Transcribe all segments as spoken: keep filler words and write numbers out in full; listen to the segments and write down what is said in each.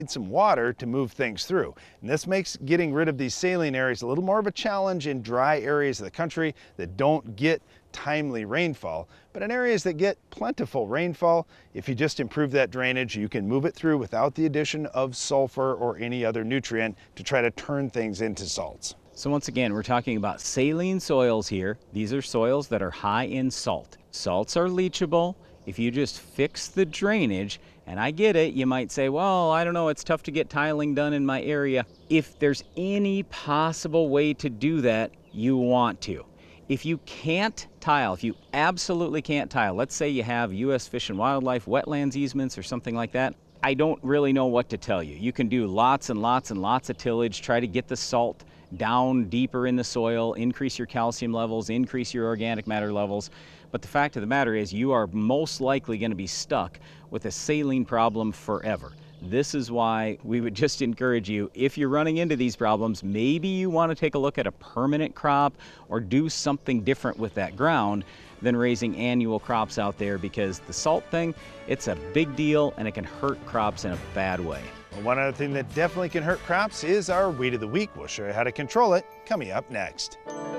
some water to move things through. And this makes getting rid of these saline areas a little more of a challenge in dry areas of the country that don't get timely rainfall. But in areas that get plentiful rainfall, if you just improve that drainage, you can move it through without the addition of sulfur or any other nutrient to try to turn things into salts. So once again, we're talking about saline soils here. These are soils that are high in salt. Salts are leachable if you just fix the drainage. And I get it, you might say, well, I don't know, it's tough to get tiling done in my area. If there's any possible way to do that, you want to. If you can't tile, if you absolutely can't tile, let's say you have U S Fish and Wildlife wetlands easements or something like that, I don't really know what to tell you. You can do lots and lots and lots of tillage, try to get the salt down deeper in the soil, increase your calcium levels, increase your organic matter levels. But the fact of the matter is you are most likely going to be stuck with a saline problem forever. This is why we would just encourage you, if you're running into these problems, maybe you want to take a look at a permanent crop or do something different with that ground than raising annual crops out there, because the salt thing, it's a big deal and it can hurt crops in a bad way. Well, one other thing that definitely can hurt crops is our weed of the week. We'll show you how to control it coming up next.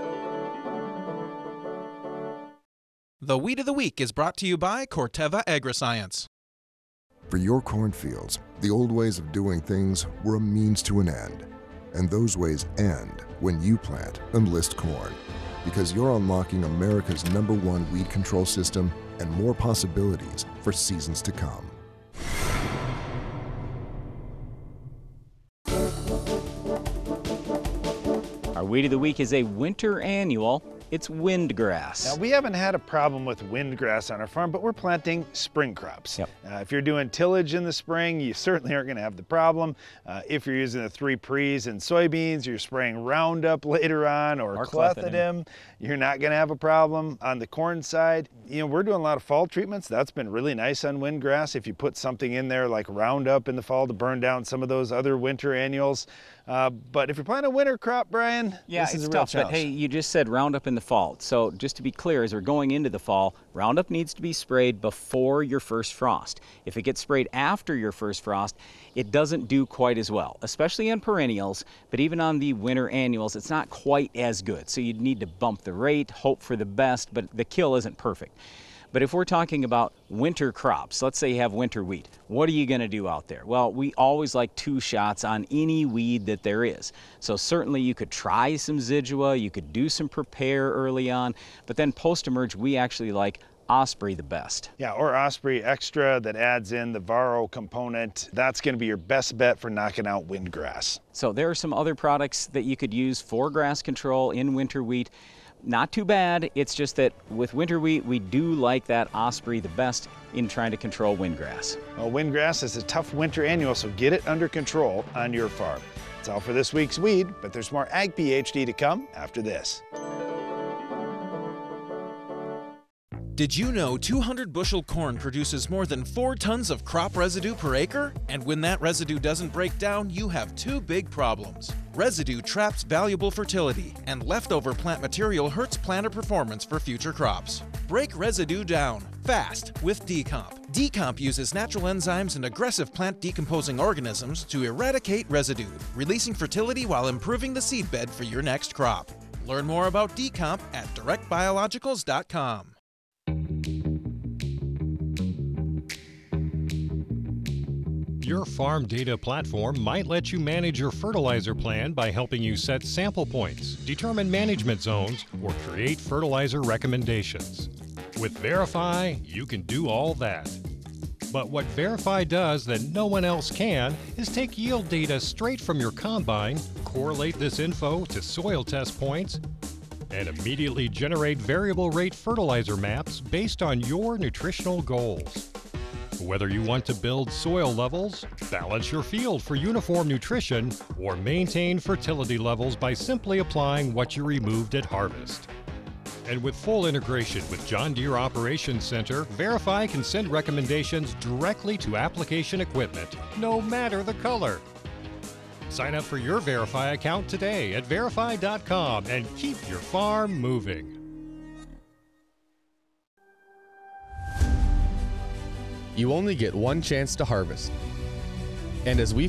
The Weed of the Week is brought to you by Corteva Agriscience. For your cornfields, the old ways of doing things were a means to an end. And those ways end when you plant Enlist Corn, because you're unlocking America's number one weed control system and more possibilities for seasons to come. Our Weed of the Week is a winter annual. It's windgrass. Now, we haven't had a problem with windgrass on our farm, but we're planting spring crops. Yep. Uh, if you're doing tillage in the spring, you certainly aren't going to have the problem. Uh, if you're using the three pre's and soybeans, you're spraying Roundup later on or, Or clethodim, clethodim. you're not going to have a problem. On the corn side, you know, we're doing a lot of fall treatments. That's been really nice on windgrass. If you put something in there like Roundup in the fall to burn down some of those other winter annuals. Uh, but if you're planting a winter crop, Brian, Yeah, this is it's a real tough, but challenge. hey, you just said Roundup in the fall. So just to be clear, as we're going into the fall, Roundup needs to be sprayed before your first frost. If it gets sprayed after your first frost, it doesn't do quite as well, especially on perennials, but even on the winter annuals, it's not quite as good. So you'd need to bump the rate, hope for the best, but the kill isn't perfect. But if we're talking about winter crops, let's say you have winter wheat, what are you going to do out there? Well, we always like two shots on any weed that there is. So certainly you could try some Zidua, you could do some prepare early on, but then post-emerge, we actually like Osprey the best. Yeah, or Osprey Extra that adds in the Varro component. That's going to be your best bet for knocking out windgrass. So there are some other products that you could use for grass control in winter wheat. Not too bad, it's just that with winter wheat, we do like that Osprey the best in trying to control windgrass. Well, windgrass is a tough winter annual, so get it under control on your farm. That's all for this week's Weed, but there's more Ag PhD to come after this. Did you know two hundred bushel corn produces more than four tons of crop residue per acre? And when that residue doesn't break down, you have two big problems. Residue traps valuable fertility, and leftover plant material hurts planter performance for future crops. Break residue down, fast, with Decomp. Decomp uses natural enzymes and aggressive plant decomposing organisms to eradicate residue, releasing fertility while improving the seedbed for your next crop. Learn more about Decomp at direct biologicals dot com. Your farm data platform might let you manage your fertilizer plan by helping you set sample points, determine management zones, or create fertilizer recommendations. With Verify, you can do all that. But what Verify does that no one else can is take yield data straight from your combine, correlate this info to soil test points, and immediately generate variable rate fertilizer maps based on your nutritional goals. Whether you want to build soil levels, balance your field for uniform nutrition, or maintain fertility levels by simply applying what you removed at harvest. And with full integration with John Deere Operations Center, Verify can send recommendations directly to application equipment, no matter the color. Sign up for your Verify account today at verify dot com and keep your farm moving. You only get one chance to harvest. And as we